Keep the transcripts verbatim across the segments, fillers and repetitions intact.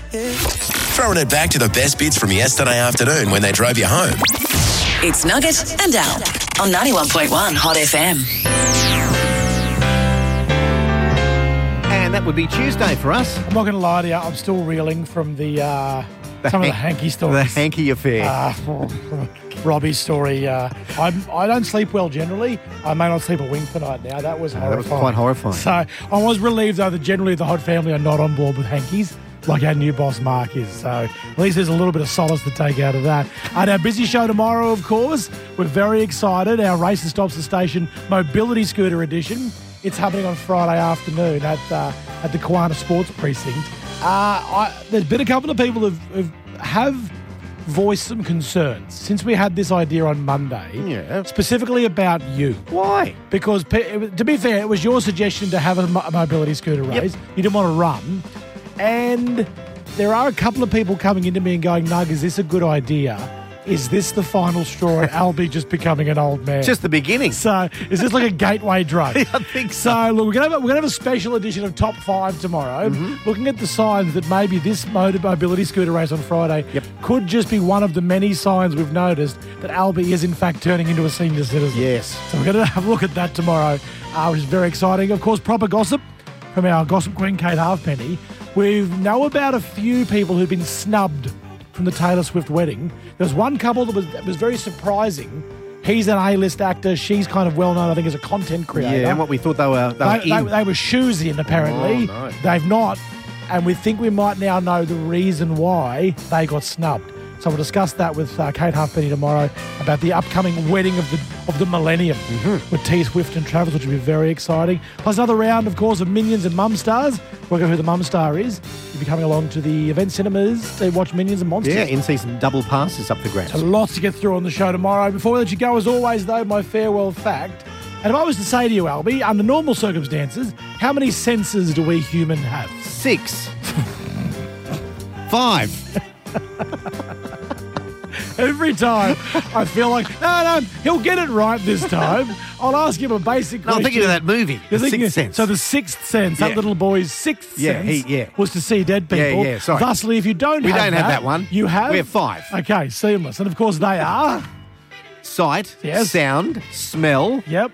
Throwing it back to the best bits from yesterday afternoon when they drove you home. It's Nugget and Al on ninety-one point one Hot F M. And that would be Tuesday for us. I'm not going to lie to you, I'm still reeling from the, uh, The some hank- of the hanky The stories. hanky affair. Uh, Robbie's story. Uh, I'm, I don't sleep well generally. I may not sleep a wink tonight now. That was that horrifying. was quite horrifying. So I was relieved, though, that generally the Hot family are not on board with hankies, like our new boss Mark is. So at least there's a little bit of solace to take out of that. And our busy show tomorrow, of course. We're very excited. Our Race and Stops the Station Mobility Scooter Edition. It's happening on Friday afternoon at uh, at the Kiwana Sports Precinct. Uh, I, there's been a couple of people who have, have voiced some concerns since we had this idea on Monday, Yeah. specifically about you. Why? Because, to be fair, it was your suggestion to have a mo- mobility scooter race. Yep. You didn't want to run. And there are a couple of people coming into me and going, Nug, is this a good idea? Is this the final straw and Albie just becoming an old man? Just the beginning. So is this like a gateway drug? I think so. So look, we're going to have a, we're going to have a special edition of Top Five tomorrow, Mm-hmm. looking at the signs that maybe this motor mobility scooter race on Friday Yep. could just be one of the many signs we've noticed that Albie is in fact turning into a senior citizen. Yes. So we're going to have a look at that tomorrow, uh, which is very exciting. Of course, proper gossip from our gossip queen, Kate Halfpenny. We know about a few people who've been snubbed from the Taylor Swift wedding. There was one couple that was, that was very surprising. He's an A-list actor. She's kind of well-known, I think, as a content creator. Yeah, and what we thought they were, they, They, were they, in. they were shoes in, apparently. Oh, no. They've not. And we think we might now know the reason why they got snubbed. So we'll discuss that with uh, Kate Halfpenny tomorrow about the upcoming wedding of the of the millennium Mm-hmm. with T Swift and Travis, which will be very exciting. Plus another round, of course, of Minions and Mum Stars. Work out who the Mum Star is. You'll be coming along to the event cinemas to watch Minions and Monsters. Yeah, in-season double passes up for grabs. So lots to get through on the show tomorrow. Before we let you go, as always, though, my farewell fact. And if I was to say to you, Albie, under normal circumstances, how many senses do we human have? Six. Five. Every time I feel like, no, no, he'll get it right this time. I'll ask him a basic No, question. I'm thinking of that movie, You're The thinking- Sixth Sense. So the sixth sense, Yeah. that little boy's sixth Yeah, sense he- yeah. was to see dead Yeah, people. yeah, sorry. Thusly, if you don't We have don't that, have that one. you have? We have five. Okay, seamless. And of course they are. Sight, Yes. sound, smell, Yep,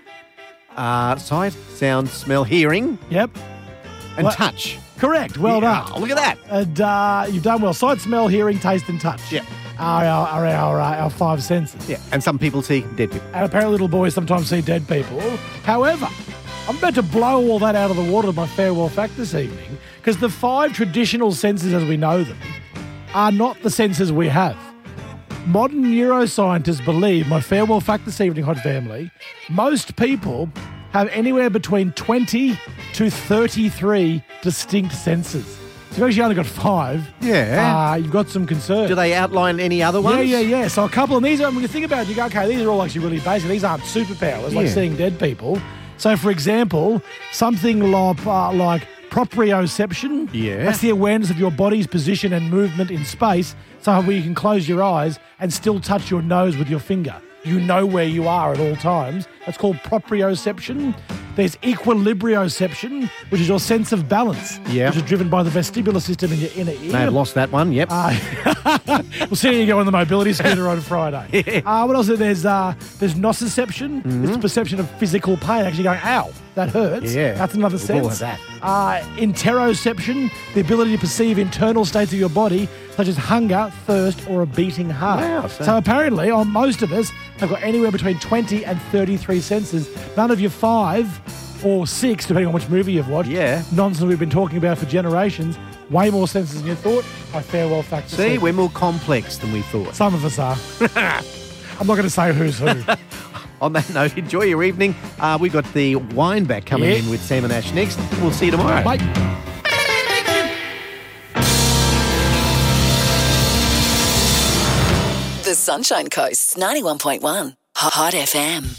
uh, sight, sound, smell, hearing, yep. and What? touch. Correct. Well Yeah, done. look at that. And uh, you've done well. Sight, smell, hearing, taste, and touch. Yeah. Are our, are our, uh, our five senses. Yeah, and some people see dead people. And apparently little boys sometimes see dead people. However, I'm about to blow all that out of the water with my farewell fact this evening, because the five traditional senses as we know them are not the senses we have. Modern neuroscientists believe, my farewell fact this evening, Hot Family, most people have anywhere between twenty to thirty-three distinct senses. So you've actually only got five. Yeah. Uh, you've got some concern. Do they outline any other ones? Yeah, yeah, yeah. So a couple of these, when you think about it, you go, okay, these are all actually really basic. These aren't superpowers, like Yeah. seeing dead people. So, for example, something like, uh, like proprioception. Yeah. That's the awareness of your body's position and movement in space, so where you can close your eyes and still touch your nose with your finger. You know where you are at all times. That's called proprioception. There's equilibrioception, which is your sense of balance, Yeah. which is driven by the vestibular system in your inner ear. May have lost that one, yep. Uh, we'll see how you go on the mobility scooter on Friday. Uh, what else? There's uh, there's nociception. It's the perception of physical pain. Actually going, ow, that hurts. Yeah. That's another We'll call sense. it that. Uh, interoception, the ability to perceive internal states of your body, such as hunger, thirst, or a beating heart. Wow, so- So apparently, on most of us, have got anywhere between twenty and thirty-three senses. None of your five or six, depending on which movie you've watched. Yeah. Nonsense we've been talking about for generations. Way more senses than you thought. My farewell fact. this See, evening. we're more complex than we thought. Some of us are. I'm not going to say who's who. On that note, enjoy your evening. Uh, we've got the wine back coming Yeah. in with Sam and Ash next. We'll see you tomorrow. Bye. The Sunshine Coast, ninety-one point one Hot F M.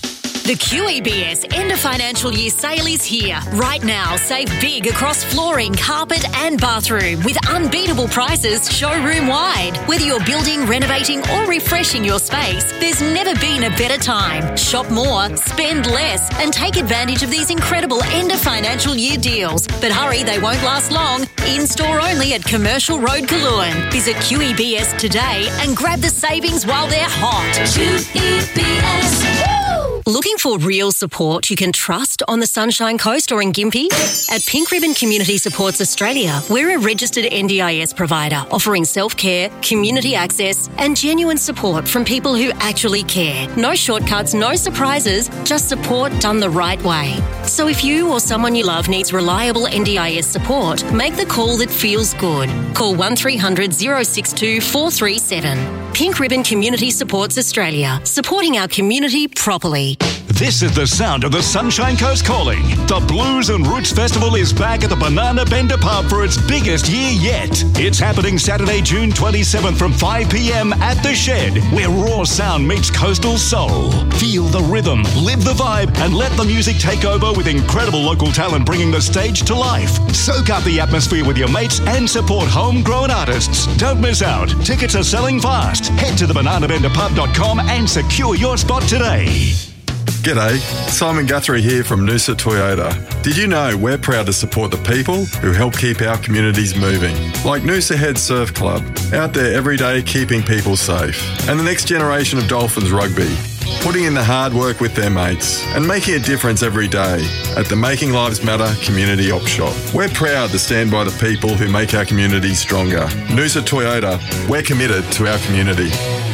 The Q E B S end of financial year sale is here. Right now, save big across flooring, carpet and bathroom with unbeatable prices showroom wide. Whether you're building, renovating or refreshing your space, there's never been a better time. Shop more, spend less and take advantage of these incredible end of financial year deals. But hurry, they won't last long. In-store only at Commercial Road, Cologne. Visit Q E B S today and grab the savings while they're hot. Q E B S. Woo! Looking for real support you can trust on the Sunshine Coast or in Gympie? At Pink Ribbon Community Supports Australia, we're a registered N D I S provider offering self-care, community access and genuine support from people who actually care. No shortcuts, no surprises, just support done the right way. So if you or someone you love needs reliable N D I S support, make the call that feels good. Call one three hundred, oh six two, four three seven. Pink Ribbon Community Supports Australia, supporting our community properly. This is the sound of the Sunshine Coast calling. The Blues and Roots Festival is back at the Banana Bender Pub for its biggest year yet. It's happening Saturday, June twenty-seventh from five p.m. at The Shed, where raw sound meets coastal soul. Feel the rhythm, live the vibe, and let the music take over with incredible local talent bringing the stage to life. Soak up the atmosphere with your mates and support homegrown artists. Don't miss out. Tickets are selling fast. Head to the banana bender pub dot com and secure your spot today. G'day, Simon Guthrie here from Noosa Toyota. Did you know we're proud to support the people who help keep our communities moving? Like Noosa Head Surf Club, out there every day keeping people safe. And the next generation of Dolphins Rugby, putting in the hard work with their mates and making a difference every day at the Making Lives Matter Community Op Shop. We're proud to stand by the people who make our community stronger. Noosa Toyota, we're committed to our community.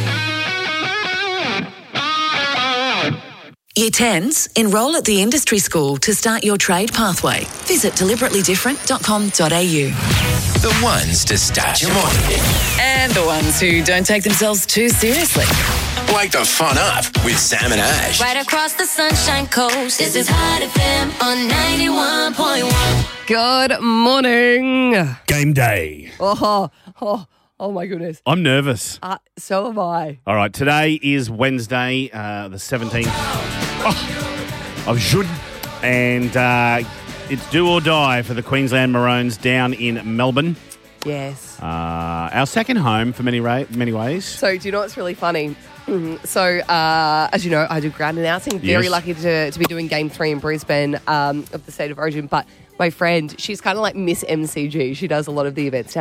Year tens, enrol at the industry school to start your trade pathway. Visit deliberately different dot com dot a u. The ones to start your morning. And the ones who don't take themselves too seriously. Wake the fun up with Sam and Ash. Right across the Sunshine Coast, this is Hot F M on ninety-one point one. Good morning. Game day. Oh, oh, oh my goodness. I'm nervous. Uh, so am I. All right, today is Wednesday, uh, the seventeenth oh, of June, and uh, it's do or die for the Queensland Maroons down in Melbourne. Yes. Uh, our second home for many ra- many ways. So do you know what's really funny? Mm-hmm. So, uh, as you know, I do ground announcing. Very Yes. lucky to, to be doing Game three in Brisbane um, of the State of Origin. But my friend, she's kind of like Miss M C G. She does a lot of the events